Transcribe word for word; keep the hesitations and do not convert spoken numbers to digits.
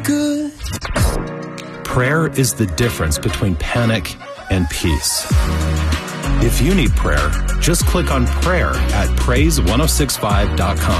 good. Prayer is the difference between panic and peace. If you need prayer, just click on prayer at praise ten sixty-five dot com.